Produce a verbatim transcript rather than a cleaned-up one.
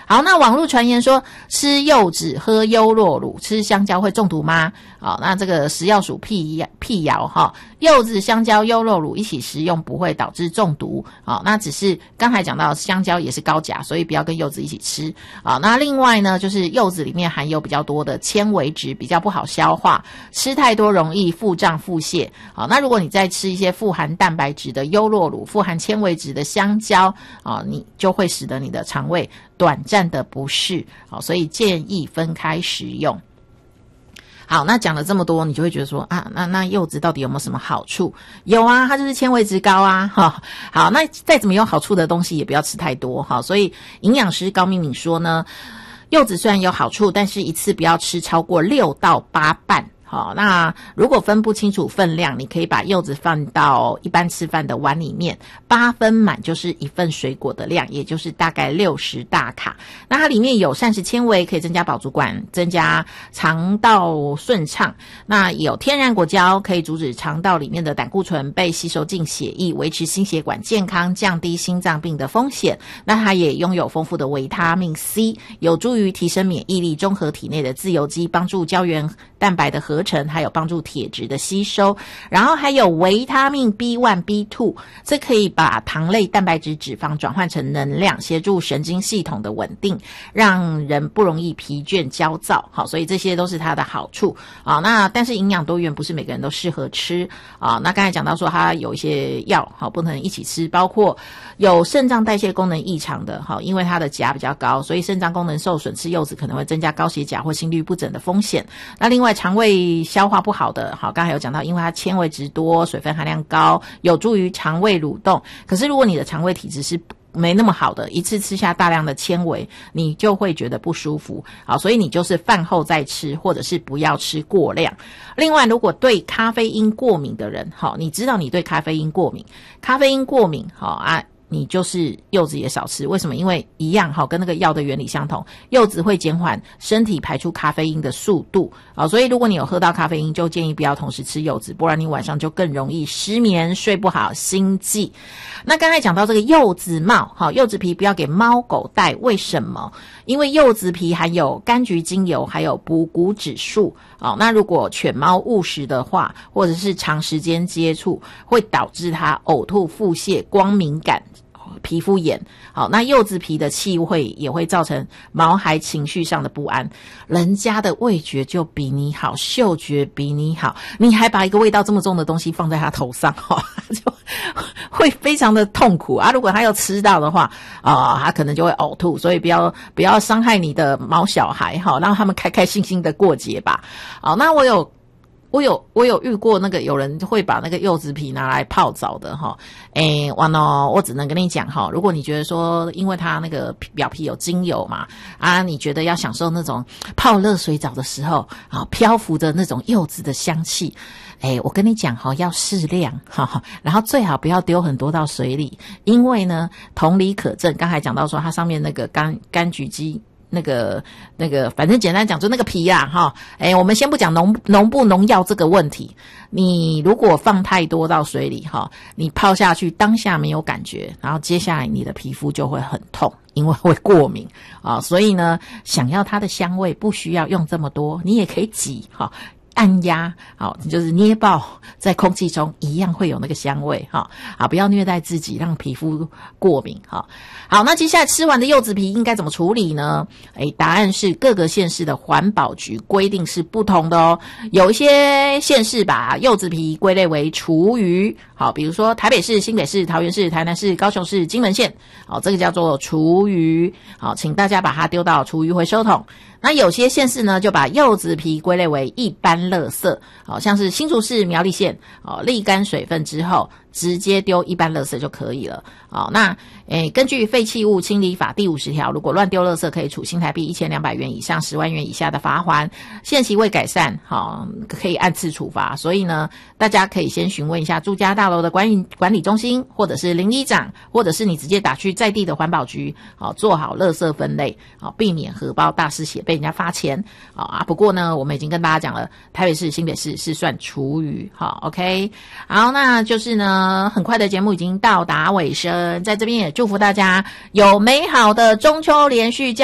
好，那网络传言说吃柚子、喝优酪乳、吃香蕉会中毒吗？好，那这个食药署辟辟谣哈，柚子、香蕉、优酪乳一起食用不会导致中毒。好，那只是刚才讲到香蕉也是高钾，所以不要跟柚子一起吃。好，那另外呢，就是柚子里面含有比较多的纤维质，比较不好消化，吃太多容易腹胀腹泻。好，那如果你再吃一些富含蛋白质的优酪乳、富含纤维质的香蕉，啊，你就会使得你的肠胃短暂的不适。好，所以建议分开食用。好，那讲了这么多，你就会觉得说啊，那那柚子到底有没有什么好处？有啊，它就是纤维质高啊，哈。好，那再怎么有好处的东西也不要吃太多，哈。所以营养师高敏敏说呢，柚子虽然有好处，但是一次不要吃超过六到八瓣。好，那如果分不清楚分量，你可以把柚子放到一般吃饭的碗里面，八分满就是一份水果的量，也就是大概六十大卡。那它里面有膳食纤维，可以增加饱足感，增加肠道顺畅。那有天然果胶，可以阻止肠道里面的胆固醇被吸收进血液，维持心血管健康，降低心脏病的风险。那它也拥有丰富的维他命 C， 有助于提升免疫力，中和体内的自由基，帮助胶原蛋白的合成，还有帮助铁质的吸收，然后还有维他命 B 一 B 二， 这可以把糖类、蛋白质、脂肪转换成能量，协助神经系统的稳定，让人不容易疲倦焦躁。好，所以这些都是它的好处啊。那但是营养多元不是每个人都适合吃啊。那刚才讲到说它有一些药好不能一起吃，包括有肾脏代谢功能异常的，好，因为它的钾比较高，所以肾脏功能受损，吃柚子可能会增加高血钾或心律不整的风险。那另外肠胃消化不好的，好，刚才有讲到，因为它纤维质多，水分含量高，有助于肠胃蠕动。可是如果你的肠胃体质是没那么好的，一次吃下大量的纤维，你就会觉得不舒服。好，所以你就是饭后再吃，或者是不要吃过量。另外，如果对咖啡因过敏的人，好，你知道你对咖啡因过敏，咖啡因过敏，好啊。你就是柚子也少吃，为什么？因为一样好，跟那个药的原理相同，柚子会减缓身体排出咖啡因的速度啊，所以如果你有喝到咖啡因，就建议不要同时吃柚子，不然你晚上就更容易失眠、睡不好、心悸。那刚才讲到这个柚子帽，好，柚子皮不要给猫狗带，为什么？因为柚子皮含有柑橘精油，还有补骨指数啊。那如果犬猫误食的话，或者是长时间接触，会导致它呕吐、腹泻、光敏感、皮肤炎。好，那柚子皮的气味也会造成毛孩情绪上的不安。人家的味觉就比你好，嗅觉比你好，你还把一个味道这么重的东西放在他头上，哈，就会非常的痛苦啊！如果他要吃到的话，啊、呃，他可能就会呕吐。所以不要不要伤害你的毛小孩，哈，让他们开开心心的过节吧。好，那我有。我有我有遇过那个有人会把那个柚子皮拿来泡澡的哈，诶，完了，我只能跟你讲哈，如果你觉得说，因为它那个表皮有精油嘛，啊，你觉得要享受那种泡热水澡的时候啊，漂浮的那种柚子的香气，诶，我跟你讲哈，要适量哈，然后最好不要丢很多到水里，因为呢，同理可证，刚才讲到说它上面那个柑柑橘基。那个那个反正简单讲就那个皮啦哈，诶我们先不讲农农不农药这个问题，你如果放太多到水里哈，你泡下去当下没有感觉，然后接下来你的皮肤就会很痛，因为会过敏啊，所以呢想要它的香味不需要用这么多，你也可以挤哈。按压，好，就是捏爆在空气中一样会有那个香味，哈，啊，不要虐待自己，让皮肤过敏，哈。好，那接下来吃完的柚子皮应该怎么处理呢？诶，答案是各个县市的环保局规定是不同的哦。有一些县市把柚子皮归类为厨余，好，比如说台北市、新北市、桃园市、台南市、高雄市、金门县，好，这个叫做厨余，好，请大家把它丢到厨余回收桶。那有些县市呢，就把柚子皮归类为一般垃圾，好像是新竹市、苗栗县，哦，沥干水分之后，直接丢一般垃圾就可以了。好，那诶，根据废弃物清理法第五十条，如果乱丢垃圾，可以处新台币一千两百元以上十万元以下的罚锾，限期未改善，好，可以按次处罚。所以呢，大家可以先询问一下住家大楼的管理管理中心，或者是邻里长，或者是你直接打去在地的环保局，好，做好垃圾分类，好，避免荷包大失血被人家罚钱。好啊，不过呢，我们已经跟大家讲了，台北市、新北市是算厨余。好 ，OK， 好，那就是呢，很快的节目已经到达尾声，在这边也祝福大家有美好的中秋连续假。